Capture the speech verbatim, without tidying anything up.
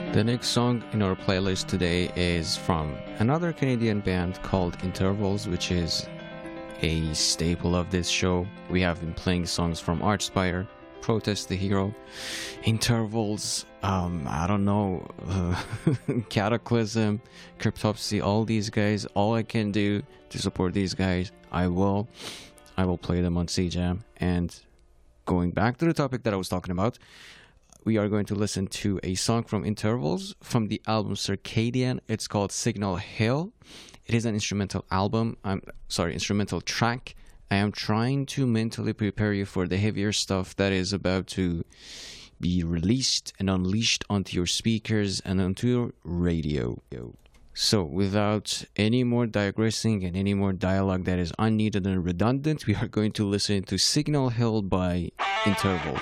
The next song in our playlist today is from another Canadian band called Intervals, which is a staple of this show. We have been playing songs from Archspire, Protest the Hero, Intervals, um, I don't know, uh, Cataclysm, Cryptopsy, all these guys. All I can do to support these guys, I will. I will play them on C Jam. And going back to the topic that I was talking about, we are going to listen to a song from Intervals from the album Circadian. It's called Signal Hill. It is an instrumental album. I'm sorry, instrumental track. I am trying to mentally prepare you for the heavier stuff that is about to be released and unleashed onto your speakers and onto your radio. So without any more digressing and any more dialogue that is unneeded and redundant, we are going to listen to Signal Hill by Intervals.